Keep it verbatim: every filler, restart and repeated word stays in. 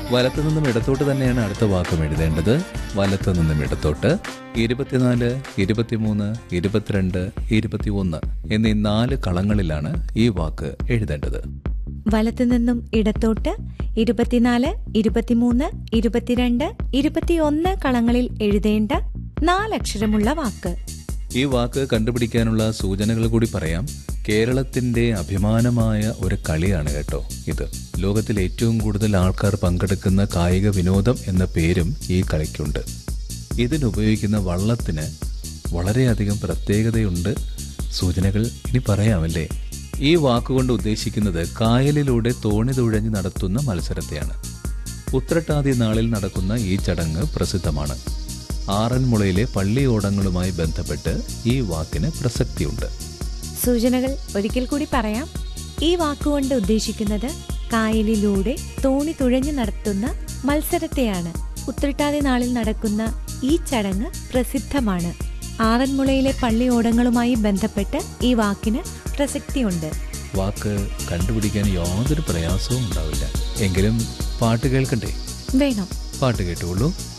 വലത്തു നിന്നും ഇടത്തോട്ട് തന്നെയാണ് അടുത്ത വാക്കും എഴുതേണ്ടത്. വലത്തു നിന്നും ഇടത്തോട്ട് ഇരുപത്തിനാല്, ഇരുപത്തിമൂന്ന്, ഇരുപത്തിരണ്ട്, ഇരുപത്തി ഒന്ന് എന്നീ നാല് കളങ്ങളിലാണ് ഈ വാക്ക് എഴുതേണ്ടത്. വലത്തു നിന്നും ഇടത്തോട്ട് ഇരുപത്തിനാല്, ഇരുപത്തിമൂന്ന്, ഇരുപത്തിരണ്ട്, ഇരുപത്തിയൊന്ന് കളങ്ങളിൽ എഴുതേണ്ട നാലക്ഷരമുള്ള വാക്ക്. ഈ വാക്ക് കണ്ടുപിടിക്കാനുള്ള സൂചനകൾ കൂടി പറയാം. കേരളത്തിന്റെ അഭിമാനമായ ഒരു കളിയാണ് കേട്ടോ ഇത്. ലോകത്തിൽ ഏറ്റവും കൂടുതൽ ആൾക്കാർ പങ്കെടുക്കുന്ന കായിക വിനോദം എന്ന പേരും ഈ കളിക്കുണ്ട്. ഇതിനുപയോഗിക്കുന്ന വള്ളത്തിന് വളരെയധികം പ്രത്യേകതയുണ്ട്. സൂചനകൾ ഇനി പറയാമല്ലേ. ഈ വാക്കുകൊണ്ട് ഉദ്ദേശിക്കുന്നത് കായലിലൂടെ തോണി തുഴഞ്ഞ് നടത്തുന്ന മത്സരത്തെയാണ്. ഉത്രട്ടാതി നാളിൽ നടക്കുന്ന ഈ ചടങ്ങ് പ്രസിദ്ധമാണ്. ആറന്മുളയിലെ പള്ളിയോടങ്ങളുമായി ബന്ധപ്പെട്ട് ഈ വാക്കിന് പ്രസക്തിയുണ്ട്. സൂചനകൾ ഒരിക്കൽ കൂടി പറയാം. ഈ വാക്കുകൊണ്ട് ഉദ്ദേശിക്കുന്നത് കായലിലൂടെ തോണി തുഴഞ്ഞു നടത്തുന്ന മത്സരത്തെയാണ്. ഉത്രട്ടാതി നാളിൽ നടക്കുന്ന ഈ ചടങ്ങ് പ്രസിദ്ധമാണ്. ആറന്മുളയിലെ പള്ളിയോടങ്ങളുമായി ബന്ധപ്പെട്ട് ഈ വാക്കിന് പ്രസക്തിയുണ്ട്. വാക്ക് കണ്ടുപിടിക്കാൻ യാതൊരു പ്രയാസവും ഉണ്ടാവില്ല. എങ്കിലും പാട്ട് കേൾക്കണ്ടേ? വേണം. പാട്ട് കേട്ടുകൊള്ളൂ.